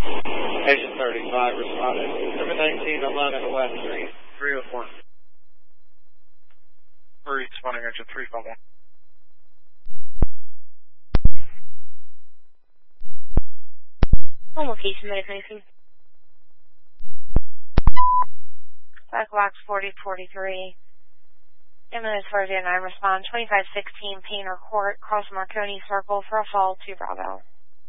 Agent 35 responded. 71911 West Street, 304. Responding Agent 351. Home location, medication. Black box 4043. Imminent Tarzan 9 respond 2516 Painter Court, cross Marconi Circle for a fall 2 Bravo.